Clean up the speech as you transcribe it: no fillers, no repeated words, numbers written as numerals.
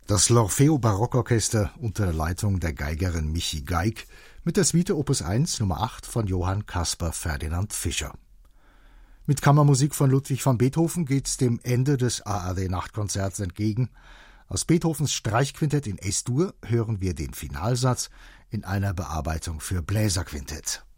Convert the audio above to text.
Das L'Orfeo Barockorchester unter der Leitung der Geigerin Michi Geig mit der Suite Opus 1 Nummer 8 von Johann Caspar Ferdinand Fischer. Mit Kammermusik von Ludwig van Beethoven geht's dem Ende des ARD-Nachtkonzerts entgegen. Aus Beethovens Streichquintett in Es-Dur hören wir den Finalsatz in einer Bearbeitung für Bläserquintett.